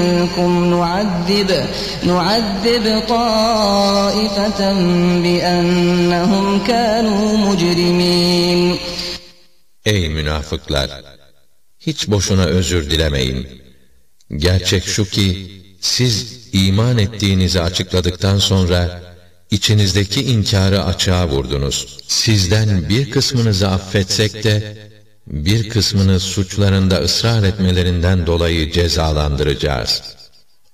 منكم نعذب طائفة بأنهم كانوا مجرمين. Ey münafıklar! Hiç boşuna özür dilemeyin. Gerçek şu ki, siz iman ettiğinizi açıkladıktan sonra, içinizdeki inkarı açığa vurdunuz. Sizden bir kısmınızı affetsek de, bir kısmını suçlarında ısrar etmelerinden dolayı cezalandıracağız.